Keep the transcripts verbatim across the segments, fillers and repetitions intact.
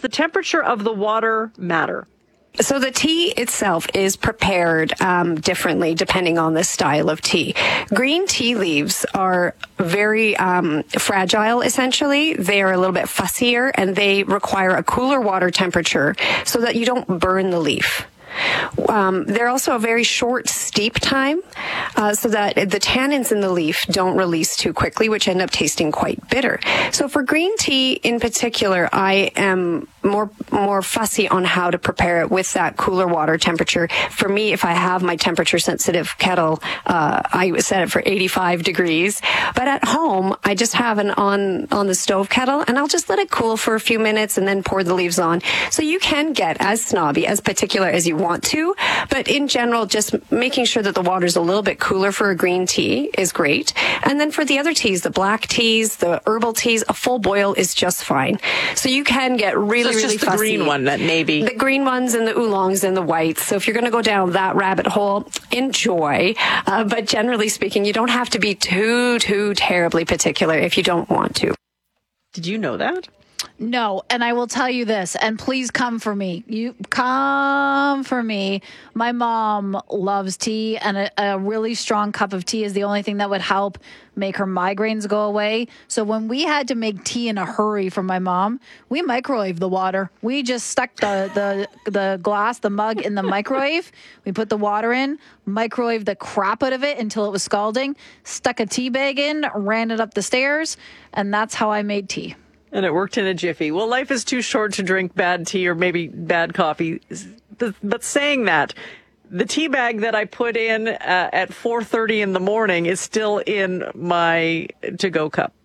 the temperature of the water matter? So the tea itself is prepared um, differently depending on the style of tea. Green tea leaves are very um, fragile, essentially. They are a little bit fussier, and they require a cooler water temperature so that you don't burn the leaf. Um, they're also a very short steep time, uh, so that the tannins in the leaf don't release too quickly, which end up tasting quite bitter. So for green tea in particular, I am more more fussy on how to prepare it with that cooler water temperature. For me, if I have my temperature sensitive kettle, uh, I set it for eighty-five degrees. But at home, I just have an on on the stove kettle, and I'll just let it cool for a few minutes and then pour the leaves on. So you can get as snobby, as particular as you want to, but in general, just making sure that the water's a little bit cooler for a green tea is great. And then for the other teas, the black teas, the herbal teas, a full boil is just fine. So you can get really, so it's really just the fussy. green one that maybe the green ones and the oolongs and the whites. So if you're going to go down that rabbit hole, enjoy. Uh, but generally speaking, you don't have to be too, too terribly particular if you don't want to. Did you know that? No, and I will tell you this, and please come for me. You come for me. My mom loves tea, and a, a really strong cup of tea is the only thing that would help make her migraines go away. So when we had to make tea in a hurry for my mom, we microwaved the water. We just stuck the the, the glass, the mug in the microwave. We put the water in, microwaved the crap out of it until it was scalding, stuck a tea bag in, ran it up the stairs, and that's how I made tea. And it worked in a jiffy. Well, life is too short to drink bad tea or maybe bad coffee. But saying that, the tea bag that I put in uh, at four thirty in the morning is still in my to-go cup.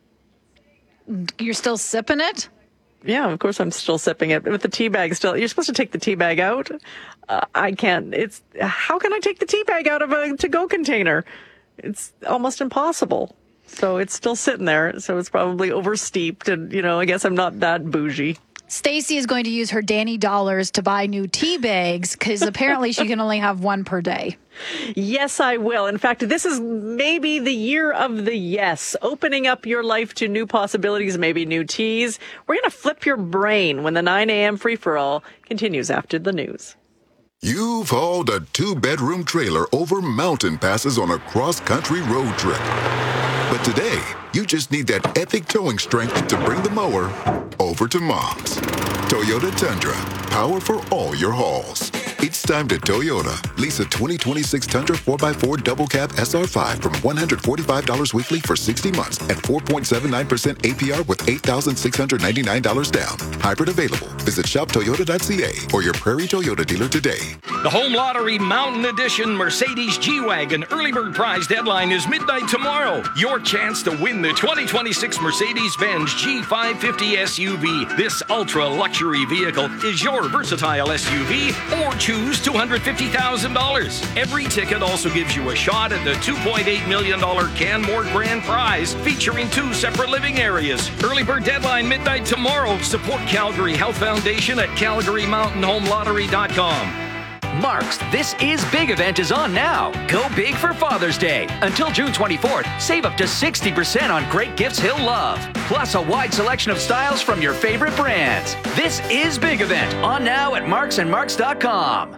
You're still sipping it? Yeah, of course I'm still sipping it. With the tea bag still, you're supposed to take the tea bag out. Uh, I can't. It's how can I take the tea bag out of a to-go container? It's almost impossible. So it's still sitting there. So it's probably oversteeped. And, you know, I guess I'm not that bougie. Stacy is going to use her Danny dollars to buy new tea bags because apparently she can only have one per day. Yes, I will. In fact, this is maybe the year of the yes, opening up your life to new possibilities, maybe new teas. We're going to flip your brain when the nine a.m. free-for-all continues after the news. You've hauled a two-bedroom trailer over mountain passes on a cross-country road trip. But today, you just need that epic towing strength to bring the mower over to Mom's. Toyota Tundra, power for all your hauls. It's time to Toyota. Lease a twenty twenty-six Tundra four by four Double Cab S R five from one hundred forty-five dollars weekly for sixty months at four point seven nine percent A P R with eight thousand six hundred ninety-nine dollars down. Hybrid available. Visit shop toyota dot c a or your Prairie Toyota dealer today. The Home Lottery Mountain Edition Mercedes G-Wagon early bird prize deadline is midnight tomorrow. Your chance to win the twenty twenty-six Mercedes-Benz G five fifty S U V. This ultra-luxury vehicle is your versatile S U V, or choose two hundred fifty thousand dollars. Every ticket also gives you a shot at the two point eight million dollars Canmore Grand Prize, featuring two separate living areas. Early bird deadline midnight tomorrow. Support Calgary Health Foundation at calgary mountain home lottery dot com. Mark's This Is Big event is on now. Go big for Father's Day. Until June twenty-fourth, save up to sixty percent on great gifts he'll love. Plus a wide selection of styles from your favorite brands. This Is Big event on now at marks and marks dot com.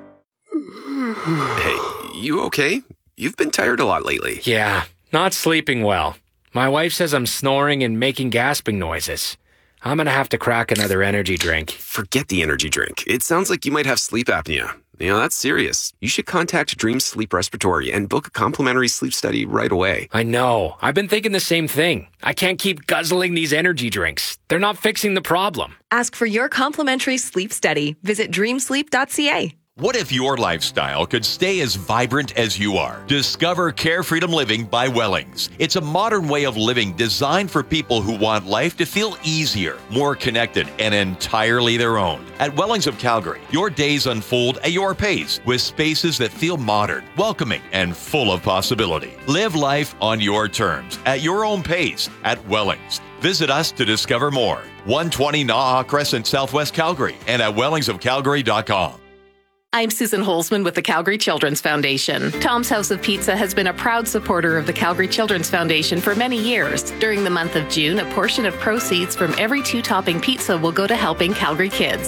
Hey, you okay? You've been tired a lot lately. Yeah, not sleeping well. My wife says I'm snoring and making gasping noises. I'm going to have to crack another energy drink. Forget the energy drink. It sounds like you might have sleep apnea. You know, that's serious. You should contact Dream Sleep Respiratory and book a complimentary sleep study right away. I know. I've been thinking the same thing. I can't keep guzzling these energy drinks. They're not fixing the problem. Ask for your complimentary sleep study. Visit dream sleep dot c a. What if your lifestyle could stay as vibrant as you are? Discover Care Freedom Living by Wellings. It's a modern way of living designed for people who want life to feel easier, more connected, and entirely their own. At Wellings of Calgary, your days unfold at your pace with spaces that feel modern, welcoming, and full of possibility. Live life on your terms, at your own pace, at Wellings. Visit us to discover more. one twenty Naha Crescent, Southwest Calgary, and at wellings of calgary dot com. I'm Susan Holzman with the Calgary Children's Foundation. Tom's House of Pizza has been a proud supporter of the Calgary Children's Foundation for many years. During the month of June, a portion of proceeds from every two-topping pizza will go to helping Calgary kids.